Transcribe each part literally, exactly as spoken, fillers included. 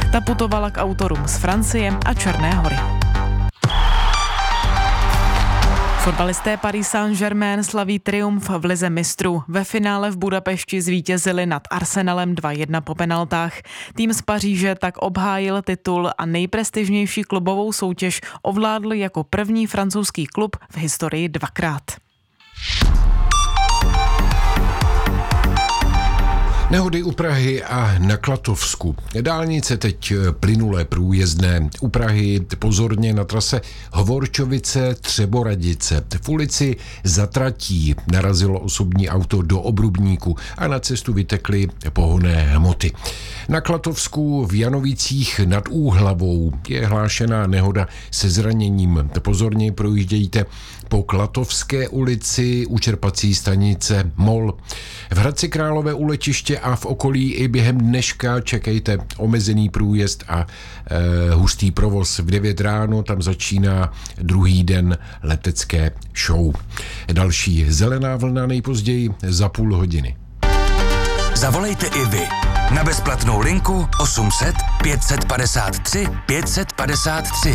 Ta putovala k autorům z Francie a Černé Hory. Fotbalisté Paris Saint-Germain slaví triumf v lize mistrů. Ve finále v Budapešti zvítězili nad Arsenalem dva jedna po penaltách. Tým z Paříže tak obhájil titul a nejprestižnější klubovou soutěž ovládl jako první francouzský klub v historii dvakrát. Nehody u Prahy a na Klatovsku. Dálnice teď plynulé průjezdné. U Prahy pozorně na trase Hovorčovice Třeboradice. V ulici Za tratí narazilo osobní auto do obrubníku a na cestu vytekly pohonné hmoty. Na Klatovsku v Janovicích nad Úhlavou je hlášená nehoda se zraněním. Pozorně projíždějte po Klatovské ulici u čerpací stanice Mol. V Hradci Králové u letiště a v okolí i během dneška čekejte omezený průjezd a e, hustý provoz. V devět ráno tam začíná druhý den letecké show. Další zelená vlna nejpozději za půl hodiny. Zavolejte i vy na bezplatnou linku osm set pět set padesát tři pět set padesát tři.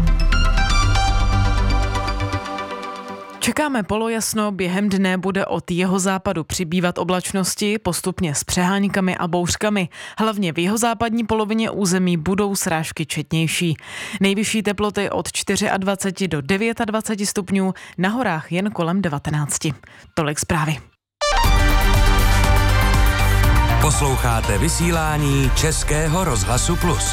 Čekáme polojasno, během dne bude od jihozápadu přibývat oblačnosti, postupně s přeháňkami a bouřkami. Hlavně v jihozápadní polovině území budou srážky četnější. Nejvyšší teploty od dvacet čtyři do dvacet devět stupňů, na horách jen kolem devatenáct. Tolik zprávy. Posloucháte vysílání Českého rozhlasu Plus.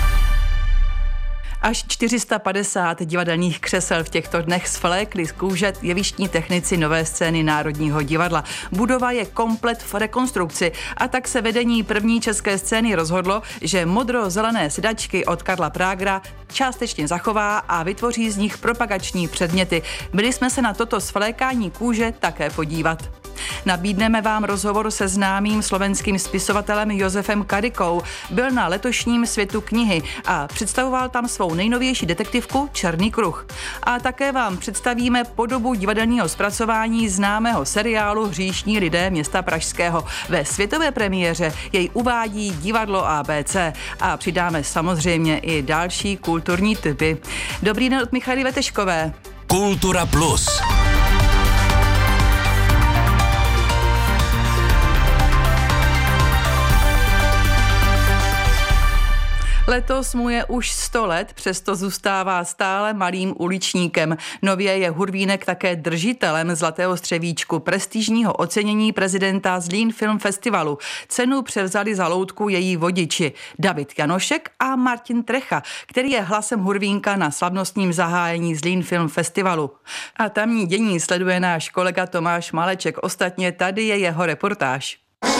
Až čtyři sta padesát divadelních křesel v těchto dnech svlékli z kůže jevištní technici Nové scény Národního divadla. Budova je komplet v rekonstrukci a tak se vedení první české scény rozhodlo, že modro-zelené sedačky od Karla Prágra částečně zachová a vytvoří z nich propagační předměty. Byli jsme se na toto svlékání kůže také podívat. Nabídneme vám rozhovor se známým slovenským spisovatelem Josefem Karikou. Byl na letošním Světu knihy a představoval tam svou nejnovější detektivku Černý kruh. A také vám představíme podobu divadelního zpracování známého seriálu Hříšní lidé města pražského. Ve světové premiéře jej uvádí divadlo A B C a přidáme samozřejmě i další kulturní tipy. Dobrý den od Michaly Veteškové. Kultura Plus. Letos mu je už sto let, přesto zůstává stále malým uličníkem. Nově je Hurvínek také držitelem Zlatého střevíčku, prestižního ocenění prezidenta Zlín Film Festivalu. Cenu převzali za loutku její vodiči David Janošek a Martin Trecha, který je hlasem Hurvínka na slavnostním zahájení Zlín Film Festivalu. A tamní dění sleduje náš kolega Tomáš Maleček. Ostatně tady je jeho reportáž.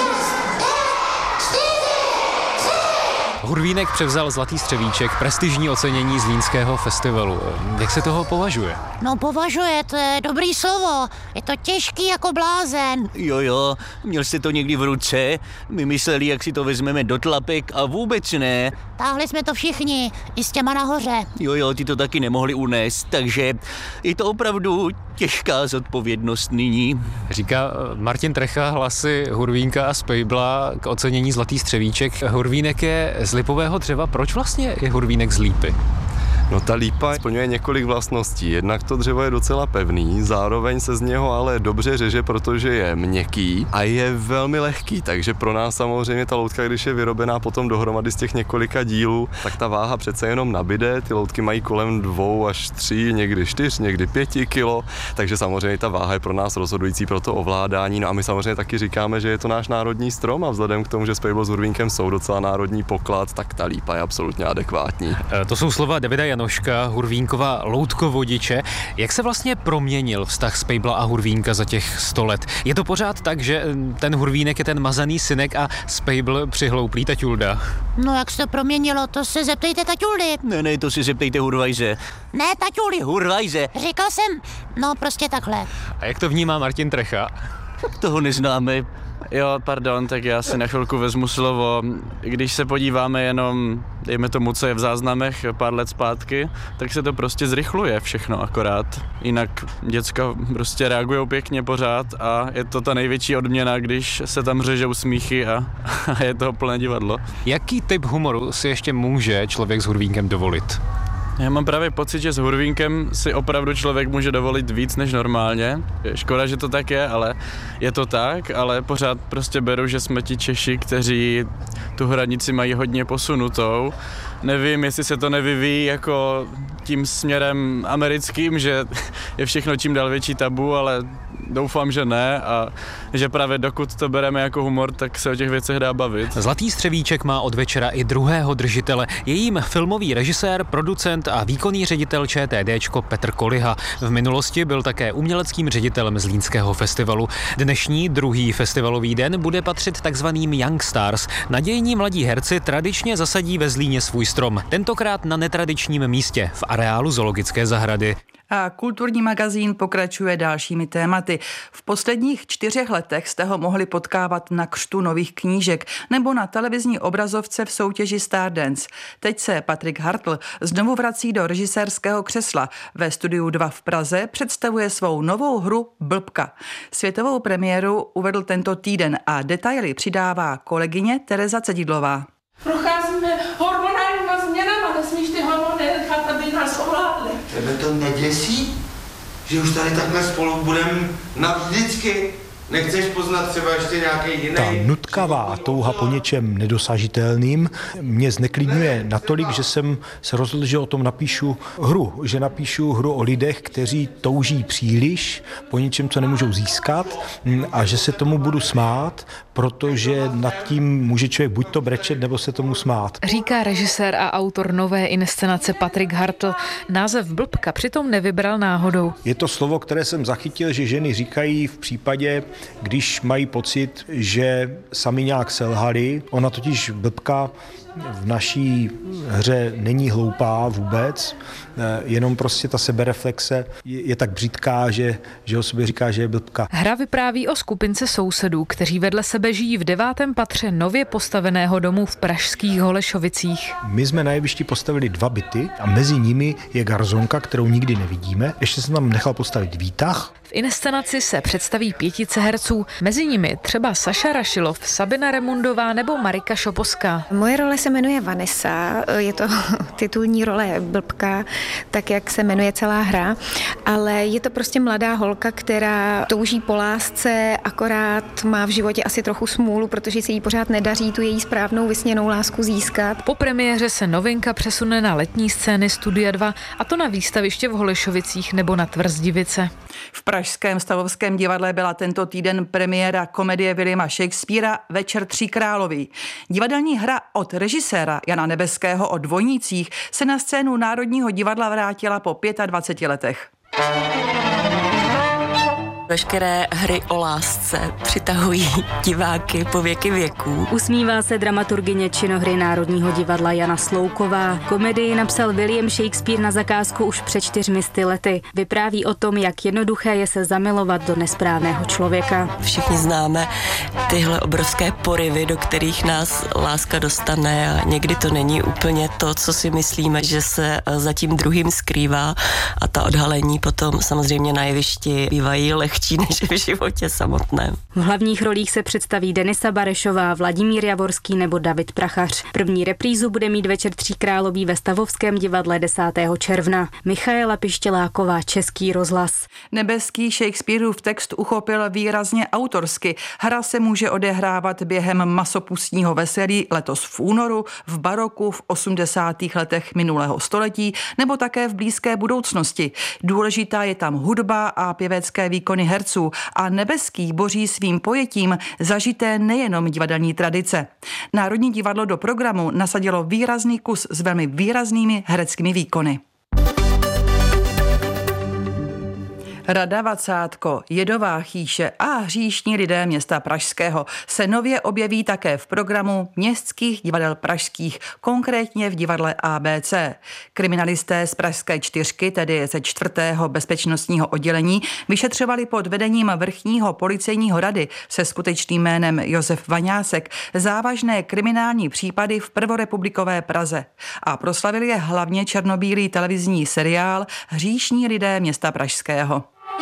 Hurvínek převzal Zlatý střevíček, prestižní ocenění Zlínského festivalu. Jak se toho považuje? No považuje, to je dobrý slovo. Je to těžký jako blázen. Jo, jo, měl jste to někdy v ruce? My mysleli, jak si to vezmeme do tlapek a vůbec ne. Táhli jsme to všichni, i s těma nahoře. Jo, jo, ty to taky nemohli unést, takže je to opravdu těžká zodpovědnost nyní. Říká Martin Trecha, hlasy Hurvínka a Spejbla k ocenění Zlatý střevíček. Hurvínek je z lipového dřeva. Proč vlastně je Hurvínek z lípy? No ta lípa splňuje několik vlastností. Jednak to dřevo je docela pevný, zároveň se z něho ale dobře řeže, protože je měkký a je velmi lehký, takže pro nás samozřejmě ta loutka, když je vyrobená potom dohromady z těch několika dílů, tak ta váha přece jenom nabyde. Ty loutky mají kolem dvou až tří, někdy čtyř, někdy pěti kilo, takže samozřejmě ta váha je pro nás rozhodující pro to ovládání. No a my samozřejmě taky říkáme, že je to náš národní strom a vzhledem k tomu, že Spejbl s Hurvínkem jsou docela národní poklad, tak ta lípa je absolutně adekvátní. E, to jsou slova Davida Janoška, Hurvínkova loutkovodiče. Jak se vlastně proměnil vztah Spejbla a Hurvínka za těch sto let? Je to pořád tak, že ten Hurvínek je ten mazaný synek a Spejbl přihlouplý taťulda? No jak se to proměnilo, to se zeptejte taťuldy. Ne, ne, to si zeptejte Hurvajze. Ne, taťuldy. Hurvajze. Říkal jsem, no prostě takhle. A jak to vnímá Martin Trecha? Toho neznáme. Jo, pardon, tak já si na chvilku vezmu slovo. Když se podíváme jenom, dejme tomu, co je v záznamech pár let zpátky, tak se to prostě zrychluje všechno akorát. Jinak děcka prostě reagujou pěkně pořád a je to ta největší odměna, když se tam řežou smíchy a, a je toho plné divadlo. Jaký typ humoru si ještě může člověk s hurvínkem dovolit? Já mám právě pocit, že s hurvínkem si opravdu člověk může dovolit víc než normálně. Je škoda, že to tak je, ale je to tak, ale pořád prostě beru, že jsme ti Češi, kteří tu hranici mají hodně posunutou. Nevím, jestli se to nevyvíjí jako tím směrem americkým, že je všechno čím dál větší tabu, ale doufám, že ne a že právě dokud to bereme jako humor, tak se o těch věcech dá bavit. Zlatý střevíček má od večera i druhého držitele. Je jím filmový režisér, producent a výkonný ředitel ČTDčko Petr Koliha. V minulosti byl také uměleckým ředitelem Zlínského festivalu. Dnešní druhý festivalový den bude patřit takzvaným Young Stars. Nadějní mladí herci tradičně zasadí ve Zlíně svůj strom. Tentokrát na netradičním místě v areálu zoologické zahrady. A kulturní magazín pokračuje dalšími tématy. V posledních čtyřech letech jste ho mohli potkávat na křtu nových knížek nebo na televizní obrazovce v soutěži Stardance. Teď se Patrik Hartl znovu vrací do režisérského křesla. Ve Studiu dva v Praze představuje svou novou hru Blbka. Světovou premiéru uvedl tento týden a detaily přidává kolegyně Tereza Cedidlová. Procházíme hormonálníma změnama, nesmíš ty hormony nechat, aby nás ovládly. Tebe to neděsí? Že už tady takhle spolu budeme navždycky? Nechceš poznat třeba ještě nějaký jiný? Ta nutkavá touha po něčem nedosažitelným mě zneklidňuje natolik, že jsem se rozhodl, že o tom napíšu hru. Že napíšu hru o lidech, kteří touží příliš po něčem, co nemůžou získat a že se tomu budu smát, protože nad tím může člověk buď to brečet, nebo se tomu smát. Říká režisér a autor nové inscenace Patrik Hartl. Název Blbka přitom nevybral náhodou. Je to slovo, které jsem zachytil, že ženy říkají v případě, když mají pocit, že sami nějak selhali. Ona totiž blbka v naší hře není hloupá vůbec, jenom prostě ta sebereflexe je, je tak břitká, že, že o sobě říká, že je blbka. Hra vypráví o skupince sousedů, kteří vedle sebe žijí v devátém patře nově postaveného domu v pražských Holešovicích. My jsme na jevišti postavili dva byty a mezi nimi je garzonka, kterou nikdy nevidíme. Ještě jsem tam nechal postavit výtah. V inscenaci se představí pětice herců, mezi nimi třeba Saša Rašilov, Sabina Remundová nebo Marika Šoposká. Moje role se jmenuje Vanessa, je to titulní role Blbka, tak jak se jmenuje celá hra, ale je to prostě mladá holka, která touží po lásce, akorát má v životě asi trochu smůlu, protože se jí pořád nedaří tu její správnou vysněnou lásku získat. Po premiéře se novinka přesune na letní scény Studia dva, a to na výstaviště v Holešovicích nebo na Tvrzdivice. V pražském Stavovském divadle byla tento týden premiéra komedie Williama Shakespearea Večer tří králový. Divadelní hra od režiséra Jana Nebeského o dvojnících se na scénu Národního divadla vrátila po dvaceti pěti letech. Veškeré hry o lásce přitahují diváky po věky věků. Usmívá se dramaturgyně činohry Národního divadla Jana Slouková. Komedii napsal William Shakespeare na zakázku už před čtyřmi sty lety. Vypráví o tom, jak jednoduché je se zamilovat do nesprávného člověka. Všichni známe tyhle obrovské porivy, do kterých nás láska dostane a někdy to není úplně to, co si myslíme, že se za tím druhým skrývá a ta odhalení potom samozřejmě na jevišti bývají lehčí než v životě samotném. V hlavních rolích se představí Denisa Barešová, Vladimír Javorský nebo David Prachař. První reprízu bude mít Večer tří králový ve Stavovském divadle desátého června. Michaela Pištěláková, Český rozhlas. Nebeský Shakespeareův text uchopil výrazně autorsky. Hra se může odehrávat během masopustního veselí letos v únoru, v baroku, v osmdesátých letech minulého století nebo také v blízké budoucnosti. Důležitá je tam hudba a pěvecké výkony herců a Nebeský boří svým pojetím zažité nejenom divadelní tradice. Národní divadlo do programu nasadilo výrazný kus s velmi výraznými hereckými výkony. Rada Vacátko, Jedová chýše a hříšní lidé města Pražského se nově objeví také v programu městských divadel pražských, konkrétně v divadle A B C. Kriminalisté z Pražské čtyřky, tedy ze čtvrtého bezpečnostního oddělení, vyšetřovali pod vedením vrchního policejního rady se skutečným jménem Josef Vaňásek závažné kriminální případy v prvorepublikové Praze a proslavili je hlavně černobílý televizní seriál Hříšní lidé města Pražského.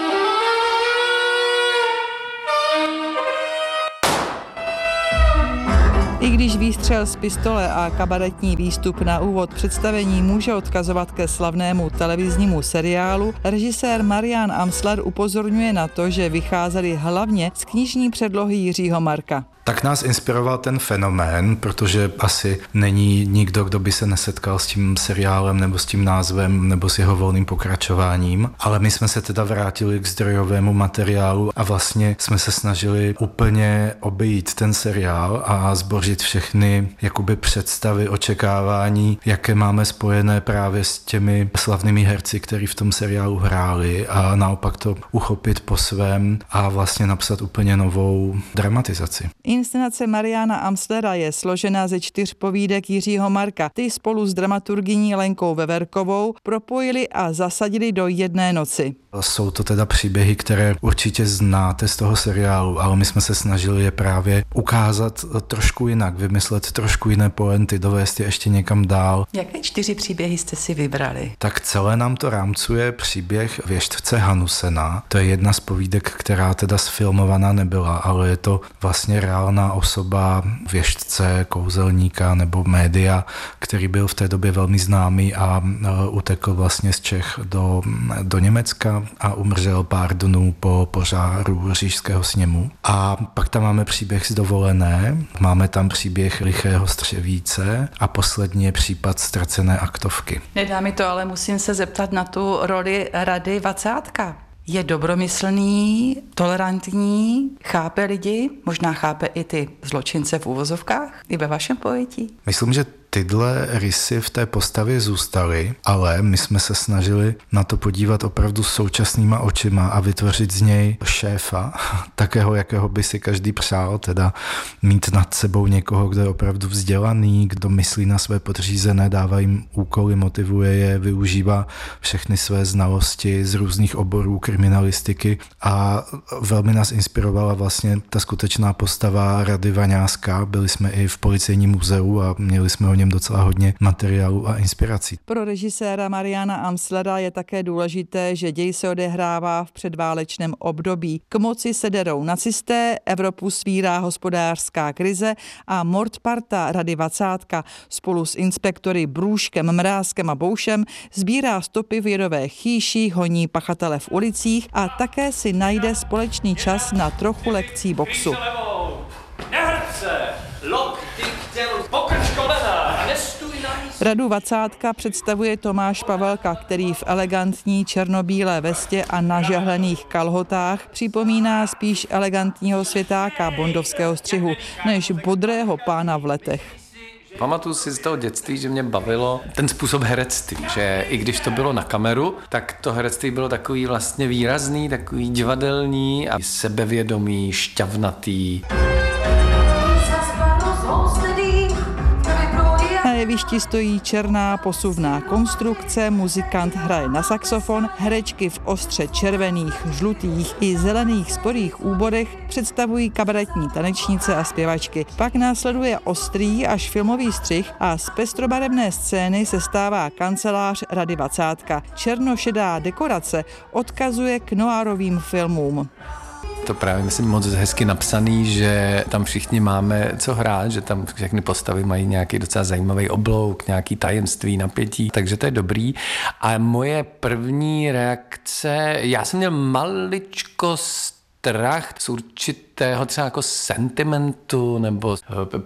I když výstřel z pistole a kabaretní výstup na úvod představení může odkazovat ke slavnému televiznímu seriálu, režisér Marián Amsler upozorňuje na to, že vycházeli hlavně z knižní předlohy Jiřího Marka. Tak nás inspiroval ten fenomén, protože asi není nikdo, kdo by se nesetkal s tím seriálem nebo s tím názvem nebo s jeho volným pokračováním, ale my jsme se teda vrátili k zdrojovému materiálu a vlastně jsme se snažili úplně obejít ten seriál a zbořit všechny jakoby představy, očekávání, jaké máme spojené právě s těmi slavnými herci, kteří v tom seriálu hráli, a naopak to uchopit po svém a vlastně napsat úplně novou dramatizaci. Inscenace Mariána Amslera je složena ze čtyř povídek Jiřího Marka. Ty spolu s dramaturgyní Lenkou Veverkovou propojili a zasadili do jedné noci. Jsou to teda příběhy, které určitě znáte z toho seriálu, ale my jsme se snažili je právě ukázat trošku jinak, vymyslet trošku jiné pointy, dovést je ještě někam dál. Jaké čtyři příběhy jste si vybrali? Tak celé nám to rámcuje příběh věštce Hanusena. To je jedna z povídek, která teda sfilmovaná nebyla, ale je to vlastně reálná osoba věštce, kouzelníka nebo média, který byl v té době velmi známý a utekl vlastně z Čech do, do Německa a umřel pár dnů po požáru Říšského sněmu. A pak tam máme příběh z dovolené, máme tam příběh Lichého střevíce a poslední je případ ztracené aktovky. Nedá mi to, ale musím se zeptat na tu roli Rady Vacátka. Je dobromyslný, tolerantní, chápe lidi, možná chápe i ty zločince v uvozovkách, i ve vašem pojetí? Myslím, že tyhle rysy v té postavě zůstaly, ale my jsme se snažili na to podívat opravdu současnýma očima a vytvořit z něj šéfa, takého, jakého by si každý přál, teda mít nad sebou někoho, kdo je opravdu vzdělaný, kdo myslí na své podřízené, dává jim úkoly, motivuje je, využívá všechny své znalosti z různých oborů kriminalistiky a velmi nás inspirovala vlastně ta skutečná postava Rady Vaňáska. Byli jsme i v Policejním muzeu a měli jsme o něm docela hodně materiálu a inspirací. Pro režiséra Mariána Amslera je také důležité, že děj se odehrává v předválečném období. K moci se derou nacisté, Evropu svírá hospodářská krize a mordparta Rady Vacátka spolu s inspektory Brůškem, Mrázkem a Boušem sbírá stopy v Jedové chýši, honí pachatele v ulicích a také si najde společný čas na trochu lekcí boxu. Radu Vacátka představuje Tomáš Pavelka, který v elegantní černobílé vestě a nažehlených kalhotách připomíná spíš elegantního světáka bondovského střihu, než bodrého pána v letech. Pamatuju si z toho dětství, že mě bavilo ten způsob herectví, že i když to bylo na kameru, tak to herectví bylo takový vlastně výrazný, takový divadelní a sebevědomý, šťavnatý. Na jevišti stojí černá posuvná konstrukce, muzikant hraje na saxofon, herečky v ostře červených, žlutých i zelených sporých úborech představují kabaretní tanečnice a zpěvačky. Pak následuje ostrý až filmový střih a z pestrobarevné scény se stává kancelář Rady Vacátka. Černošedá dekorace odkazuje k noárovým filmům. To právě myslím moc hezky napsaný, že tam všichni máme co hrát, že tam všechny postavy mají nějaký docela zajímavý oblouk, nějaký tajemství, napětí, takže to je dobrý. A moje první reakce, já jsem měl maličko strach z určité určitého třeba jako sentimentu nebo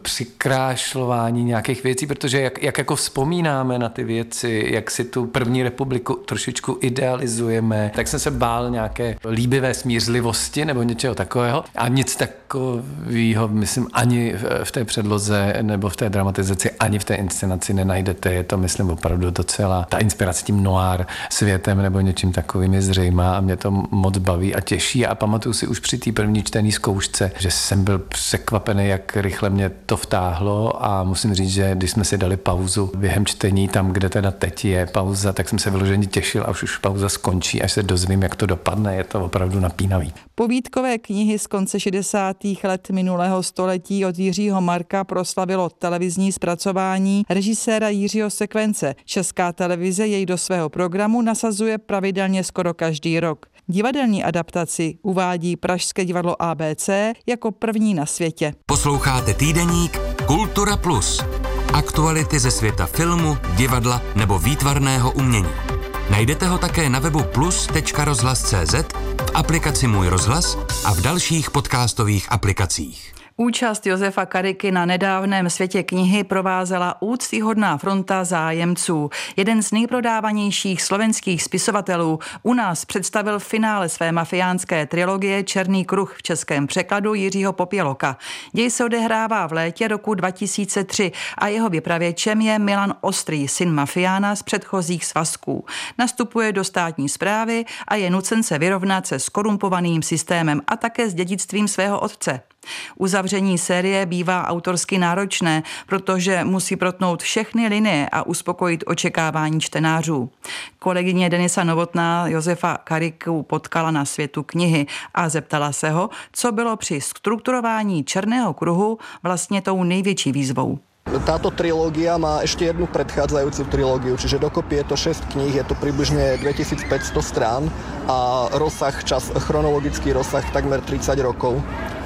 přikrášlování nějakých věcí, protože jak, jak jako vzpomínáme na ty věci, jak si tu první republiku trošičku idealizujeme, tak jsem se bál nějaké líbivé smířlivosti nebo něčeho takového a nic takového, myslím, ani v té předloze nebo v té dramatizaci, ani v té inscenaci nenajdete. Je to, myslím, opravdu docela ta inspirace tím noir světem nebo něčím takovým je zřejmá a mě to moc baví a těší a pamatuju si už při té první čtené zkoušce, že jsem byl překvapený, jak rychle mě to vtáhlo a musím říct, že když jsme si dali pauzu během čtení tam, kde teda teď je pauza, tak jsem se vyloženě těšil a už už pauza skončí, až se dozvím, jak to dopadne. Je to opravdu napínavý. Povídkové knihy z konce šedesátých let minulého století od Jiřího Marka proslavilo televizní zpracování režiséra Jiřího Sekvence. Česká televize jej do svého programu nasazuje pravidelně skoro každý rok. Divadelní adaptaci uvádí Pražské divadlo A B C jako první na světě. Posloucháte týdeník Kultura Plus. Aktuality ze světa filmu, divadla nebo výtvarného umění. Najdete ho také na webu plus tečka rozhlas tečka cé zet, v aplikaci Můj rozhlas a v dalších podcastových aplikacích. Účast Josefa Kariky na nedávném Světě knihy provázela úctyhodná fronta zájemců. Jeden z nejprodávanějších slovenských spisovatelů u nás představil finále své mafiánské trilogie Černý kruh v českém překladu Jiřího Popěloka. Děj se odehrává v létě roku dva tisíce tři a jeho vypravěčem je Milan Ostrý, syn mafiána z předchozích svazků. Nastupuje do státní správy a je nucen se vyrovnat se skorumpovaným systémem a také s dědictvím svého otce. Uzavření série bývá autorsky náročné, protože musí protnout všechny linie a uspokojit očekávání čtenářů. Kolegyně Denisa Novotná Josefa Kariku potkala na Světu knihy a zeptala se ho, co bylo při strukturování Černého kruhu vlastně tou největší výzvou. Táto trilógia má ešte jednu predchádzajúcu trilógiu, čiže dokopy je to šesť kníh, je to približne dvetisícpäťsto strán a rozsah, čas, chronologický rozsah takmer tridsať rokov.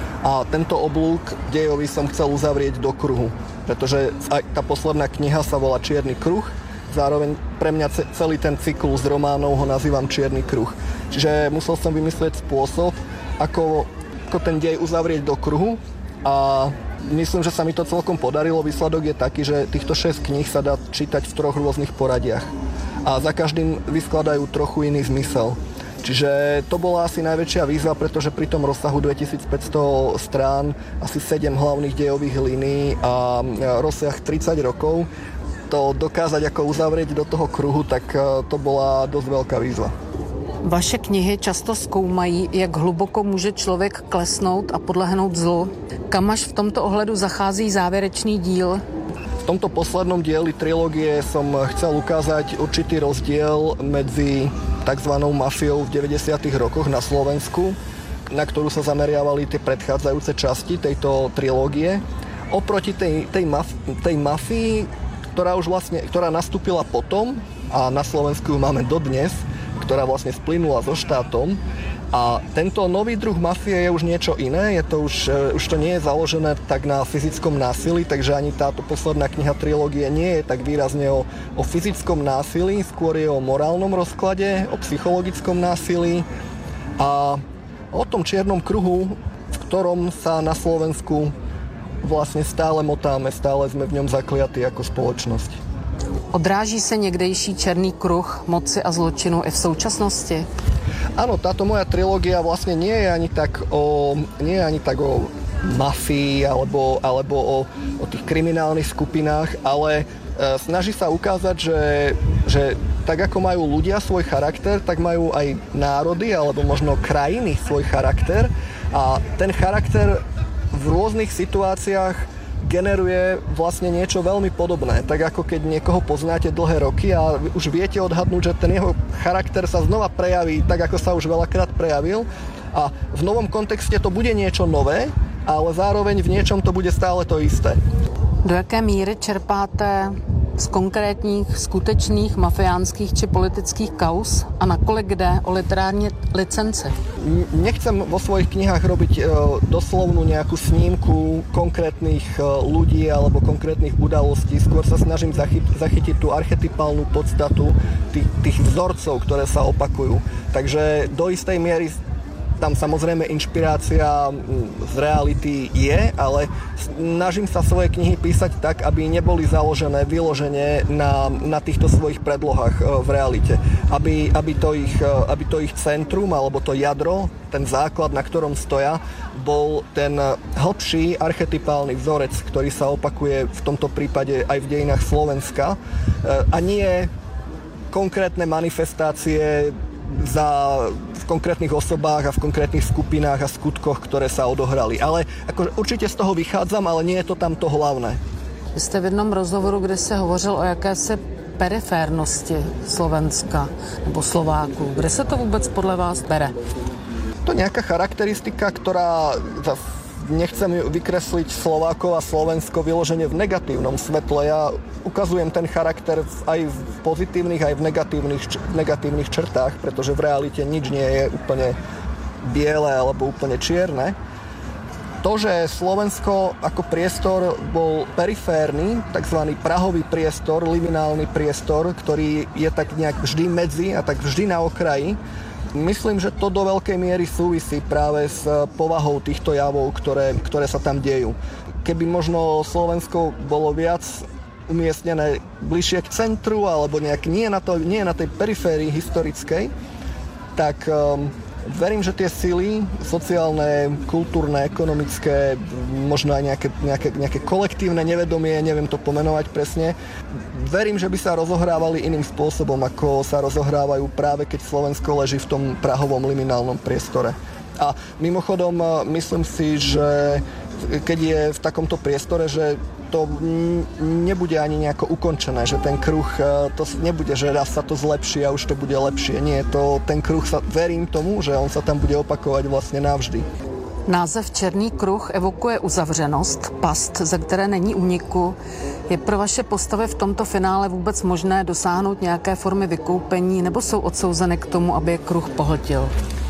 A tento oblúk dejový som chcel uzavrieť do kruhu, pretože aj tá posledná kniha sa volá Čierny kruh, zároveň pre mňa celý ten cyklus románov ho nazývam Čierny kruh. Čiže musel som vymyslieť spôsob, ako, ako ten dej uzavrieť do kruhu a myslím, že sa mi to celkom podarilo. Výsledok je taký, že týchto šesť kníh sa dá čítať v troch rôznych poradiach a za každým vyskladajú trochu iný zmysel. Čiže to bola asi najväčšia výzva, pretože pri tom rozsahu dvetisícpäťsto strán, asi sedem hlavných dejových línií a rozsah tridsať rokov, to dokázať ako uzavrieť do toho kruhu, tak to bola dosť veľká výzva. Vaše knihy často zkoumají, jak hluboko může člověk klesnout a podlehnout zlu. Kam až v tomto ohledu zachází závěrečný díl? V tomto poslednom dieli trilógie som chcel ukázať určitý rozdiel medzi takzvanou mafiou v deväťdesiatych rokoch na Slovensku, na ktorú sa zameriavali tie predchádzajúce časti tejto trilógie, oproti tej, tej, maf- tej mafii, ktorá už vlastne, ktorá nastúpila potom a na Slovensku ju máme dodnes, ktorá vlastne splynula so štátom. A tento nový druh mafie je už niečo iné, je to už, už to nie je založené tak na fyzickom násilí, takže ani táto posledná kniha trilógie nie je tak výrazne o, o fyzickom násilí, skôr je o morálnom rozklade, o psychologickom násilí a o tom čiernom kruhu, v ktorom sa na Slovensku vlastne stále motáme, stále sme v ňom zakliatí ako spoločnosť. Odráží se někdejší černý kruh moci a zločinu i v současnosti? Áno, táto moja trilógia vlastne nie je ani tak o, nie je ani tak o mafii alebo, alebo o, o tých kriminálnych skupinách, ale e, snaží sa ukázať, že, že tak ako majú ľudia svoj charakter, tak majú aj národy alebo možno krajiny svoj charakter a ten charakter v rôznych situáciách generuje vlastne niečo veľmi podobné. Tak ako keď niekoho poznáte dlhé roky a už viete odhadnúť, že ten jeho charakter sa znova prejaví tak, ako sa už veľakrát prejavil a v novom kontexte to bude niečo nové, ale zároveň v niečom to bude stále to isté. Do jaké míry čerpáte z konkrétních, skutečných mafiánskych či politických kauz a nakolik jde o literární licenci? Nechcem vo svojich knihách robiť e, doslovnú nejakú snímku konkrétnych e, ľudí alebo konkrétnych udalostí. Skôr sa snažím zachyt, zachytiť tú archetypálnu podstatu tých, tých vzorcov, ktoré sa opakujú. Takže do istej miery tam samozrejme inšpirácia z reality je, ale snažím sa svoje knihy písať tak, aby neboli založené vyložene na, na týchto svojich predlohách v realite. Aby, aby, to ich, aby to ich centrum, alebo to jadro, ten základ, na ktorom stoja, bol ten hlbší archetypálny vzorec, ktorý sa opakuje v tomto prípade aj v dejinách Slovenska, a nie konkrétne manifestácie za, v konkrétnych osobách a v konkrétnych skupinách a skutkoch, ktoré sa odohrali. Ale ako, určite z toho vychádzam, ale nie je to tam to hlavné. Vy jste v jednom rozhovoru, kde se hovořil o jakési periférnosti Slovenska nebo Slováků. Kde se to vůbec podle vás bere? To nejaká charakteristika, ktorá, nechcem vykresliť Slovákov a Slovensko vyloženie v negatívnom svetle. Ja ukazujem ten charakter aj v pozitívnych, aj v negatívnych, negatívnych črtách, pretože v realite nič nie je úplne biele alebo úplne čierne. To, že Slovensko ako priestor bol periférny, takzvaný prahový priestor, liminálny priestor, ktorý je tak nejak vždy medzi a tak vždy na okraji, myslím, že to do veľkej miery súvisí práve s povahou týchto javov, ktoré, ktoré sa tam dejú. Keby možno Slovensko bolo viac umiestnené bližšie k centru, alebo nejak nie na, to, nie na tej periférii historickej, tak um, verím, že tie sily sociálne, kultúrne, ekonomické, možno aj nejaké, nejaké, nejaké kolektívne nevedomie, neviem to pomenovať presne, verím, že by sa rozohrávali iným spôsobom, ako sa rozohrávajú práve keď Slovensko leží v tom prahovom liminálnom priestore. A mimochodom, myslím si, že keď je v takomto priestore, že to nebude ani nejako ukončené, že ten kruh, to nebude, že raz sa to zlepší a už to bude lepšie. Nie, to, ten kruh, sa, verím tomu, že on sa tam bude opakovať vlastne navždy. Název Černý kruh evokuje uzavřenost, past, ze které není úniku. Je pro vaše postavy v tomto finále vůbec možné dosáhnout nějaké formy vykoupení, nebo jsou odsouzeny k tomu, aby je kruh pohltil?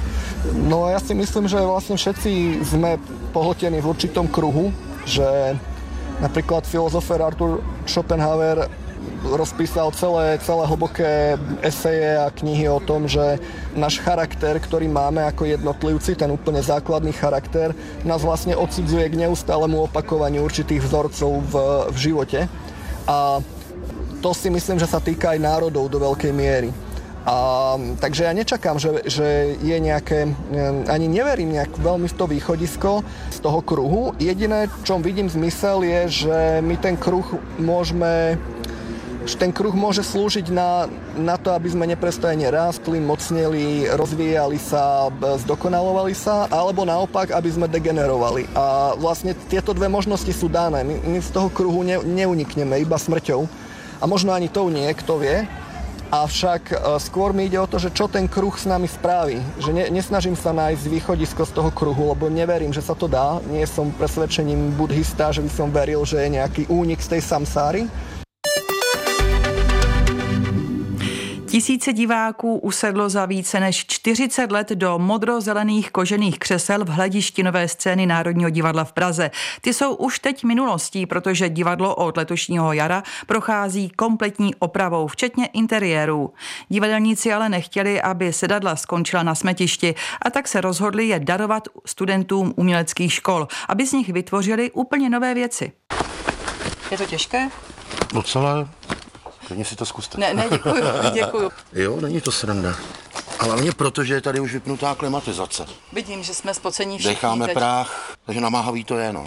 No ja si myslím, že vlastne všetci sme pohltení v určitom kruhu, že napríklad filozofér Arthur Schopenhauer rozpísal celé, celé hlboké eseje a knihy o tom, že náš charakter, ktorý máme ako jednotlivci, ten úplne základný charakter, nás vlastne odsudzuje k neustálemu opakovaniu určitých vzorcov v, v živote. A to si myslím, že sa týka aj národov do veľkej miery. A, takže ja nečakám, že, že je nejaké, ani neverím nejak veľmi v to východisko z toho kruhu. Jediné, čom vidím zmysel, je, že my ten kruh môžeme, že ten kruh môže slúžiť na, na to, aby sme neprestajne rástli, mocneli, rozvíjali sa, zdokonalovali sa, alebo naopak, aby sme degenerovali. A vlastne tieto dve možnosti sú dané. My, my z toho kruhu ne, neunikneme iba smrťou. A možno ani tou nie, kto vie. Avšak skôr mi ide o to, že čo ten kruh s nami spraví. Že ne, nesnažím sa nájsť východisko z toho kruhu, lebo neverím, že sa to dá. Nie som presvedčením buddhista, že by som veril, že je nejaký únik z tej samsáry. Tisíce diváků usedlo za více než čtyřicet let do modrozelených kožených křesel v hledišti nové scény Národního divadla v Praze. Ty jsou už teď minulostí, protože divadlo od letošního jara prochází kompletní opravou, včetně interiérů. Divadelníci ale nechtěli, aby sedadla skončila na smetišti, a tak se rozhodli je darovat studentům uměleckých škol, aby z nich vytvořili úplně nové věci. Je to těžké? Docela. Klidně si to zkuste. Ne, ne, děkuju, děkuju. Jo, není to sranda. Ale hlavně proto, že je tady už vypnutá klimatizace. Vidím, že jsme spocení všichni. Decháme teď. práh, takže namáhavý to je, no.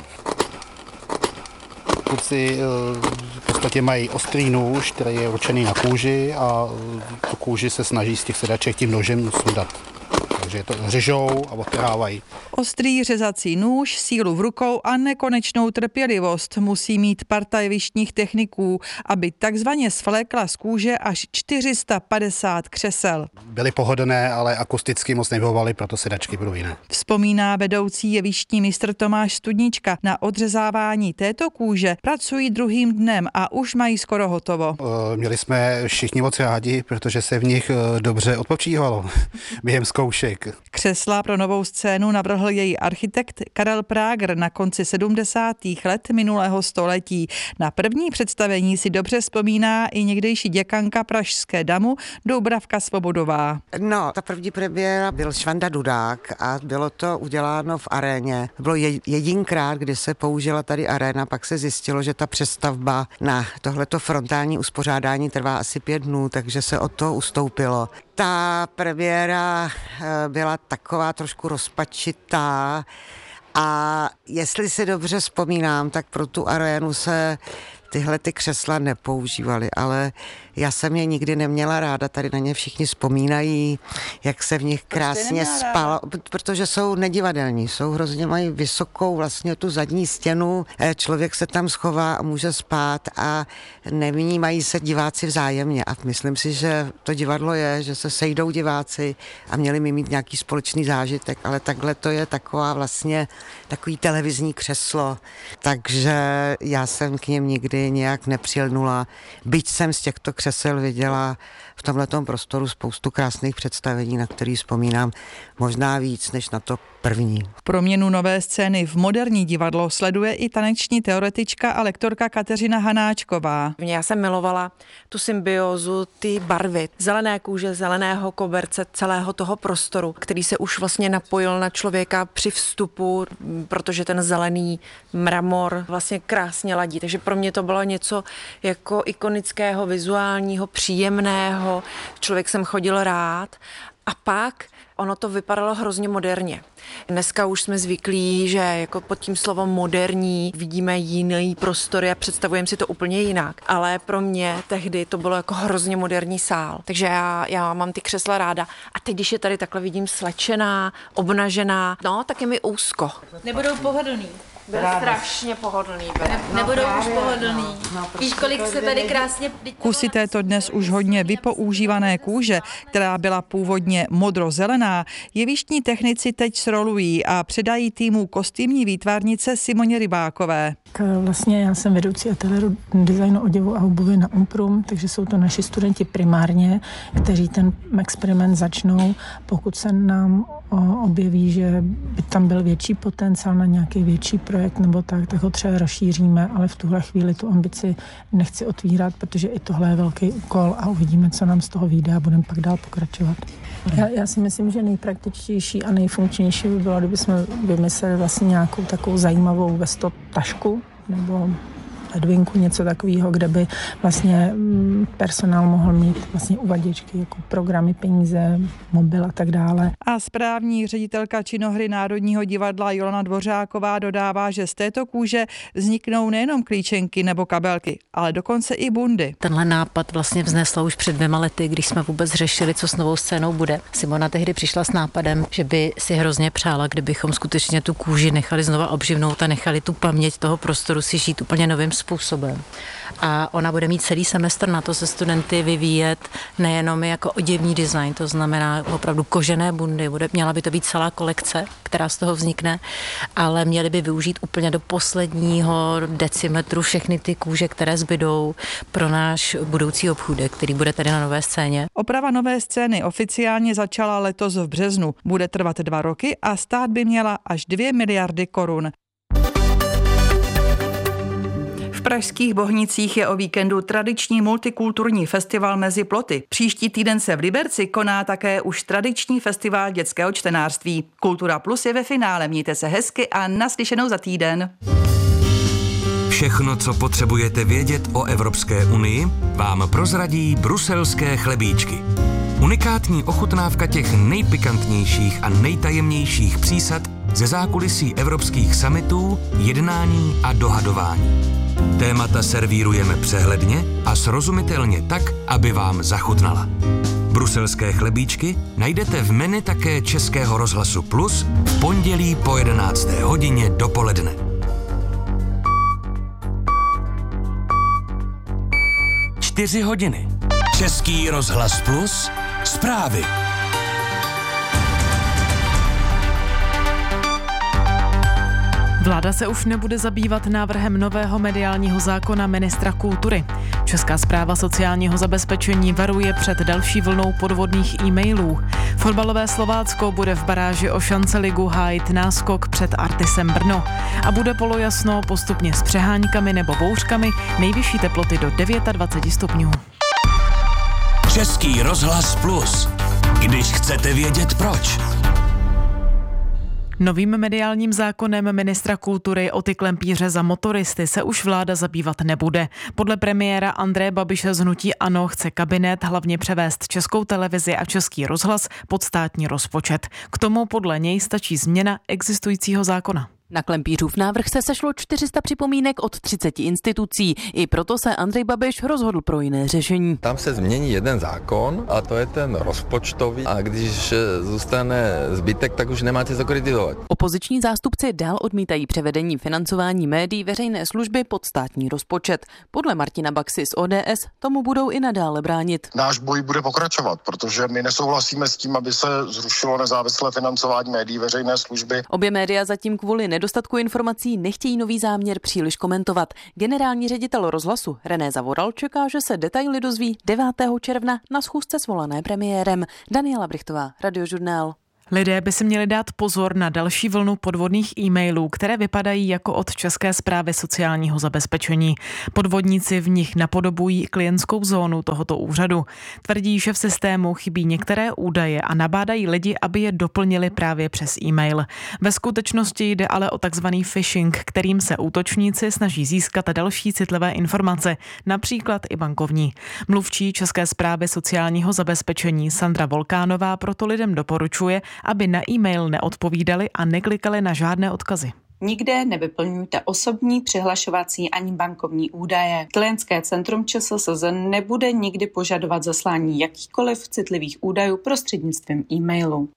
Kluci v podstatě mají ostrý nůž, který je určený na kůži, a tu kůži se snaží z těch sedaček tím nožem sundat. Takže to řežou a odtrhávají. Ostrý řezací nůž, sílu v rukou a nekonečnou trpělivost musí mít parta jevištních techniků, aby takzvaně svlékla z kůže až čtyři sta padesát křesel. Byly pohodlné, ale akusticky moc nevyhovovaly, proto sedačky budou jiné. Vzpomíná vedoucí jevištní mistr Tomáš Studnička. Na odřezávání této kůže pracují druhým dnem a už mají skoro hotovo. Měli jsme všichni moc rádi, protože se v nich dobře odpočívalo během zkoušek. člověk. Křesla pro novou scénu navrhl její architekt Karel Práger na konci sedmdesátých let minulého století. Na první představení si dobře vzpomíná i někdejší děkanka pražské damu Dubravka Svobodová. No, ta první premiéra byl Švanda Dudák a bylo to uděláno v aréně. Bylo jedinkrát, kdy se použila tady aréna, pak se zjistilo, že ta přestavba na tohleto frontální uspořádání trvá asi pět dnů, takže se od toho ustoupilo. Ta premiéra byla taková trošku rozpačitá a jestli si dobře vzpomínám, tak pro tu arénu se tyhle ty křesla nepoužívaly, ale já jsem je nikdy neměla ráda, tady na ně všichni vzpomínají, jak se v nich krásně spalo, protože jsou nedivadelní, jsou hrozně, mají vysokou vlastně tu zadní stěnu, člověk se tam schová a může spát a nevnímají se diváci vzájemně a myslím si, že to divadlo je, že se sejdou diváci a měli mi mít nějaký společný zážitek, ale takhle to je taková vlastně takový televizní křeslo, takže já jsem k něm nikdy nějak nepřilnula, byť jsem z těchto křesel viděla v tomhletom prostoru spoustu krásných představení, na který vzpomínám možná víc než na to první. Proměnu nové scény v moderní divadlo sleduje i taneční teoretička a lektorka Kateřina Hanáčková. Já jsem milovala tu symbiózu, ty barvy, zelené kůže, zeleného koberce, celého toho prostoru, který se už vlastně napojil na člověka při vstupu, protože ten zelený mramor vlastně krásně ladí. Takže pro mě to bylo něco jako ikonického, vizuálního, příjemného. Člověk jsem chodil rád a pak ono to vypadalo hrozně moderně. Dneska už jsme zvyklí, že jako pod tím slovem moderní vidíme jiný prostory a představujeme si to úplně jinak. Ale pro mě tehdy to bylo jako hrozně moderní sál. Takže já, já mám ty křesla ráda. A teď, když je tady takhle vidím slečená, obnažená, no, tak je mi úzko. Nebudou pohodlný. Byl strašně pohodlný. Ne, nebudou no, už pohodlný. No, Víš, kolik se tady krásně... Kusy této dnes už hodně vypoužívané kůže, která byla původně modrozelená, jevištní technici teď srolují a předají týmu kostýmní výtvarnice Simoně Rybákové. Vlastně já jsem vedoucí ateliéru designu oděvu a obuvy na Umprum, takže jsou to naši studenti primárně, kteří ten experiment začnou, pokud se nám objeví, že by tam byl větší potenciál na nějaký větší projekt nebo tak, tak ho třeba rozšíříme, ale v tuhle chvíli tu ambici nechci otvírat, protože i tohle je velký úkol a uvidíme, co nám z toho vyjde a budeme pak dál pokračovat. Já, já si myslím, že nejpraktičtější a nejfunkčnější by bylo, kdyby jsme vymysleli vlastně nějakou takovou zajímavou vesto tašku nebo ledvinku, něco takového, kde by vlastně personál mohl mít vlastně uvaděčky, jako programy, peníze, mobil a tak dále. A správní ředitelka činohry Národního divadla Jolana Dvořáková dodává, že z této kůže vzniknou nejenom klíčenky nebo kabelky, ale dokonce i bundy. Tenhle nápad vlastně vznesla už před dvěma lety, když jsme vůbec řešili, co s novou scénou bude. Simona tehdy přišla s nápadem, že by si hrozně přála, kdybychom skutečně tu kůži nechali znova obživnout a nechali tu paměť toho prostoru si žít úplně novým způsobem. A ona bude mít celý semestr na to se studenty vyvíjet nejenom jako oděvní design, to znamená opravdu kožené bundy, bude, měla by to být celá kolekce, která z toho vznikne, ale měli by využít úplně do posledního decimetru všechny ty kůže, které zbydou pro náš budoucí obchůdek, který bude tady na nové scéně. Oprava nové scény oficiálně začala letos v březnu. Bude trvat dva roky a stát by měla až dvě miliardy korun. V pražských Bohnicích je o víkendu tradiční multikulturní festival Mezi ploty. Příští týden se v Liberci koná také už tradiční festival dětského čtenářství. Kultura Plus je ve finále. Mějte se hezky a naslyšenou za týden. Všechno, co potřebujete vědět o Evropské unii, vám prozradí bruselské chlebíčky. Unikátní ochutnávka těch nejpikantnějších a nejtajemnějších přísad ze zákulisí evropských summitů, jednání a dohadování. Témata servírujeme přehledně a srozumitelně tak, aby vám zachutnala. Bruselské chlebíčky najdete v menu také Českého rozhlasu Plus v pondělí po jedenácté hodině dopoledne. Čtyři hodiny. Český rozhlas Plus. Zprávy. Vláda se už nebude zabývat návrhem nového mediálního zákona ministra kultury. Česká správa sociálního zabezpečení varuje před další vlnou podvodných e-mailů. Fotbalové Slovácko bude v baráži o šance ligu hájit náskok před Artisem Brno. A bude polojasno postupně s přeháňkami nebo bouřkami, nejvyšší teploty do dvacet devět stupňů. Český rozhlas Plus. Když chcete vědět proč. Novým mediálním zákonem ministra kultury o ty klempíře za motoristy se už vláda zabývat nebude. Podle premiéra Andreje Babiše z hnutí ANO chce kabinet hlavně převést Českou televizi a Český rozhlas pod státní rozpočet. K tomu podle něj stačí změna existujícího zákona. Na klempířův návrh se sešlo čtyři sta připomínek od třiceti institucí. I proto se Andrej Babiš rozhodl pro jiné řešení. Tam se změní jeden zákon a to je ten rozpočtový. A když zůstane zbytek, tak už nemáte co kritizovat. Opoziční zástupci dál odmítají převedení financování médií veřejné služby pod státní rozpočet. Podle Martina Baxy z O D S tomu budou i nadále bránit. Náš boj bude pokračovat, protože my nesouhlasíme s tím, aby se zrušilo nezávislé financování médií veřejné služby. Obě média zatím kvůli nedostatku informací nechtějí nový záměr příliš komentovat. Generální ředitel rozhlasu René Zavoral čeká, že se detaily dozví devátého června na schůzce svolané premiérem. Daniela Brichtová, Radiožurnál. Lidé by si měli dát pozor na další vlnu podvodných e-mailů, které vypadají jako od České správy sociálního zabezpečení. Podvodníci v nich napodobují klientskou zónu tohoto úřadu. Tvrdí, že v systému chybí některé údaje a nabádají lidi, aby je doplnili právě přes e-mail. Ve skutečnosti jde ale o takzvaný phishing, kterým se útočníci snaží získat další citlivé informace, například i bankovní. Mluvčí České správy sociálního zabezpečení Sandra Volkánová proto lidem doporučuje, aby na e-mail neodpovídali a neklikali na žádné odkazy. Nikde nevyplňujte osobní, přihlašovací ani bankovní údaje. Klientské centrum ČSSZ nebude nikdy požadovat zaslání jakýchkoliv citlivých údajů prostřednictvím e-mailu.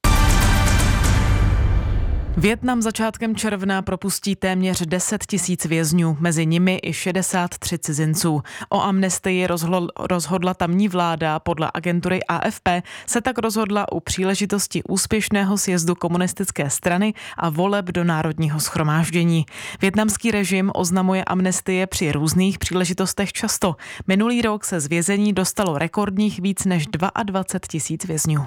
Vietnam začátkem června propustí téměř deset tisíc vězňů, mezi nimi i šedesát tři cizinců. O amnestii rozhodl, rozhodla tamní vláda, podle agentury A F P se tak rozhodla u příležitosti úspěšného sjezdu komunistické strany a voleb do Národního shromáždění. Vietnamský režim oznamuje amnestie při různých příležitostech často. Minulý rok se z vězení dostalo rekordních víc než dvacet dva tisíc vězňů.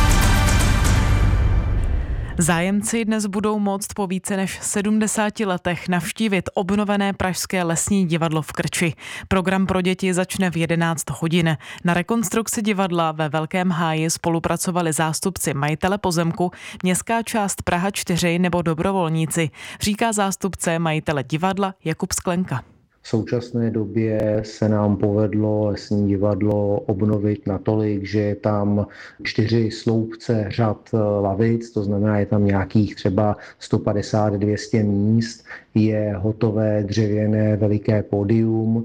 Zájemci dnes budou moct po více než sedmdesáti letech navštívit obnovené pražské lesní divadlo v Krči. Program pro děti začne v jedenáct hodin. Na rekonstrukci divadla ve Velkém háji spolupracovali zástupci majitele pozemku, městská část Praha čtyři nebo dobrovolníci, říká zástupce majitele divadla Jakub Sklenka. V současné době se nám povedlo lesní divadlo obnovit natolik, že je tam čtyři sloupce řad lavic, to znamená, je tam nějakých třeba sto padesát až dvě stě míst, je hotové dřevěné veliké pódium.